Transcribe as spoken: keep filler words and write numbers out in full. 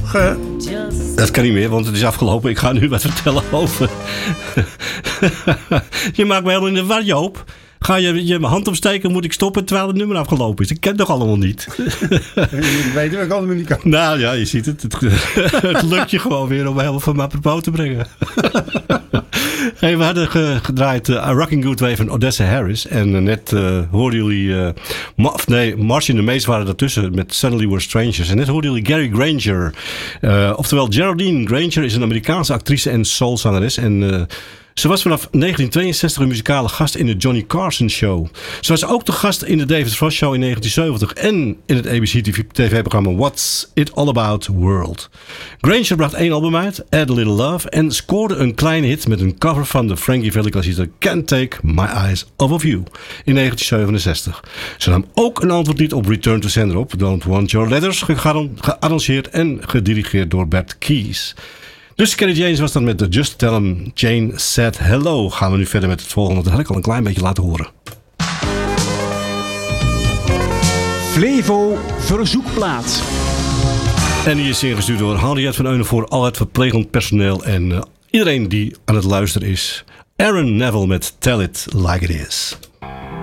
nog... Uh... Dat kan niet meer, want het is afgelopen. Ik ga nu wat vertellen over... Je maakt me helemaal in de war, Joop. Ga je je hand opsteken, moet ik stoppen terwijl het nummer afgelopen is. Ik ken het toch allemaal niet. Ik weet wat ik allemaal niet kan. Nou ja, je ziet het. Het, het lukt je gewoon weer om helemaal van me apropos te brengen. Hey, we hadden ge, gedraaid uh, A Rocking Good Way van Odessa Harris. En uh, net uh, hoorden jullie... Uh, Ma- nee, Marcy en de Maze waren daartussen met Suddenly We're Strangers. En net hoorden jullie Gary Granger. Uh, oftewel Geraldine Granger is een Amerikaanse actrice en soulzangeres. En... Uh, Ze was vanaf negentien tweeënzestig een muzikale gast in de Johnny Carson Show. Ze was ook de gast in de David Frost Show in negentien zeventig en in het A B C T V-programma What's It All About World. Granger bracht één album uit, Add a Little Love, en scoorde een kleine hit met een cover van de Frankie Valli klassieker Can't Take My Eyes Off of You in negentien zevenenzestig. Ze nam ook een antwoordlied op Return to Sender op, Don't Want Your Letters, gearrangeerd en gedirigeerd door Bert Keys. Dus Kenny James was dan met de Just Tell 'em Jane Said Hello. Gaan we nu verder met het volgende. Dat had ik al een klein beetje laten horen. Flevo Verzoekplaat. En die is ingestuurd door Henriette van Eunen voor al het verplegend personeel en uh, iedereen die aan het luisteren is. Aaron Neville met Tell It Like It Is.